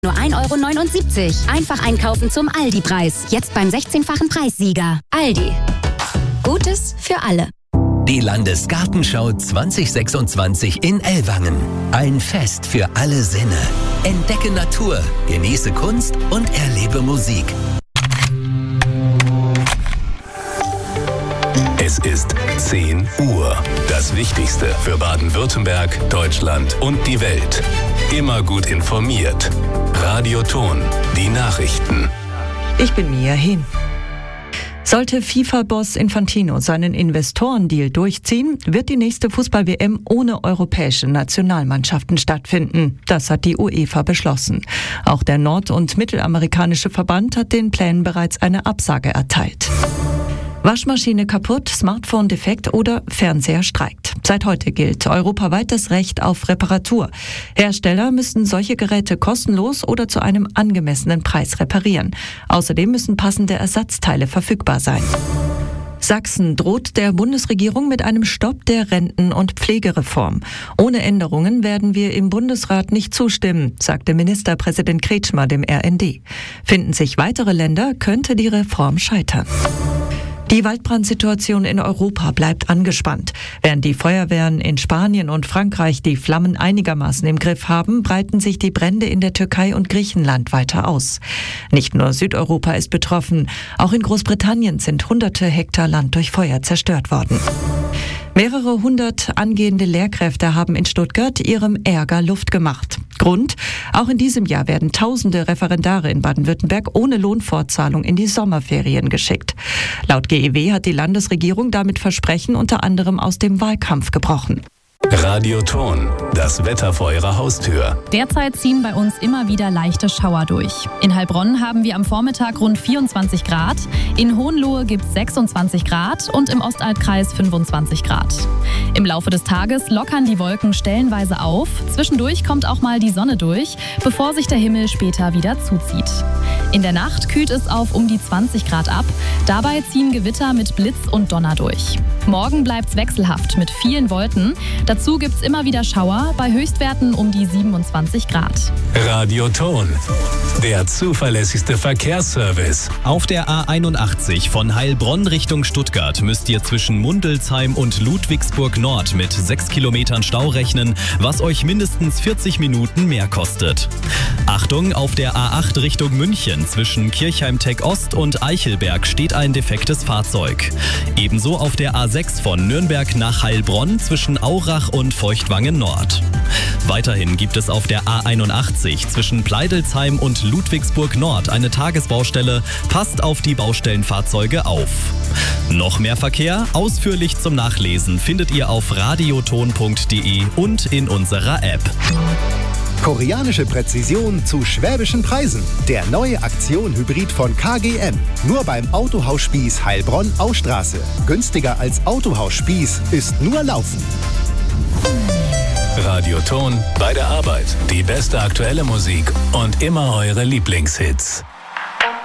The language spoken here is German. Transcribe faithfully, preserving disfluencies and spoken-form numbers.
Nur ein Euro neunundsiebzig. Einfach einkaufen zum Aldi-Preis. Jetzt beim sechzehnfachen Preissieger. Aldi. Gutes für alle. Die Landesgartenschau zwanzig sechsundzwanzig in Ellwangen. Ein Fest für alle Sinne. Entdecke Natur, genieße Kunst und erlebe Musik. Es ist zehn Uhr. Das Wichtigste für Baden-Württemberg, Deutschland und die Welt. Immer gut informiert. Radio Ton, die Nachrichten. Ich bin Mia Hin. Sollte FIFA-Boss Infantino seinen Investorendeal durchziehen, wird die nächste Fußball-W M ohne europäische Nationalmannschaften stattfinden. Das hat die UEFA beschlossen. Auch der nord- und mittelamerikanische Verband hat den Plänen bereits eine Absage erteilt. Waschmaschine kaputt, Smartphone defekt oder Fernseher streikt. Seit heute gilt europaweit das Recht auf Reparatur. Hersteller müssen solche Geräte kostenlos oder zu einem angemessenen Preis reparieren. Außerdem müssen passende Ersatzteile verfügbar sein. Sachsen droht der Bundesregierung mit einem Stopp der Renten- und Pflegereform. Ohne Änderungen werden wir im Bundesrat nicht zustimmen, sagte Ministerpräsident Kretschmer dem R N D. Finden sich weitere Länder, könnte die Reform scheitern. Die Waldbrandsituation in Europa bleibt angespannt. Während die Feuerwehren in Spanien und Frankreich die Flammen einigermaßen im Griff haben, breiten sich die Brände in der Türkei und Griechenland weiter aus. Nicht nur Südeuropa ist betroffen, auch in Großbritannien sind hunderte Hektar Land durch Feuer zerstört worden. Mehrere hundert angehende Lehrkräfte haben in Stuttgart ihrem Ärger Luft gemacht. Grund? Auch in diesem Jahr werden tausende Referendare in Baden-Württemberg ohne Lohnfortzahlung in die Sommerferien geschickt. Laut G E W hat die Landesregierung damit Versprechen unter anderem aus dem Wahlkampf gebrochen. Radio Ton, das Wetter vor Ihrer Haustür. Derzeit ziehen bei uns immer wieder leichte Schauer durch. In Heilbronn haben wir am Vormittag rund vierundzwanzig Grad, in Hohenlohe gibt es sechsundzwanzig Grad und im Ostalbkreis fünfundzwanzig Grad. Im Laufe des Tages lockern die Wolken stellenweise auf, zwischendurch kommt auch mal die Sonne durch, bevor sich der Himmel später wieder zuzieht. In der Nacht kühlt es auf um die zwanzig Grad ab, dabei ziehen Gewitter mit Blitz und Donner durch. Morgen bleibt es wechselhaft mit vielen Wolken. Dazu gibt es immer wieder Schauer bei Höchstwerten um die siebenundzwanzig Grad. Radio Ton, der zuverlässigste Verkehrsservice. Auf der A einundachtzig von Heilbronn Richtung Stuttgart müsst ihr zwischen Mundelsheim und Ludwigsburg Nord mit sechs Kilometern Stau rechnen, was euch mindestens vierzig Minuten mehr kostet. Achtung, auf der A acht Richtung München zwischen Kirchheim-Tech Ost und Eichelberg steht ein defektes Fahrzeug. Ebenso auf der A sechs von Nürnberg nach Heilbronn zwischen Aurach und Feuchtwangen Nord. Weiterhin gibt es auf der A einundachtzig zwischen Pleidelsheim und Ludwigsburg Nord eine Tagesbaustelle. Passt auf die Baustellenfahrzeuge auf. Noch mehr Verkehr, ausführlich zum Nachlesen, findet ihr auf radioton punkt de und in unserer App. Koreanische Präzision zu schwäbischen Preisen. Der neue Aktion-Hybrid von K G M. Nur beim Autohaus Spieß Heilbronn-Austraße. Günstiger als Autohaus Spieß ist nur Laufen. Radio Ton, bei der Arbeit. Die beste aktuelle Musik und immer eure Lieblingshits.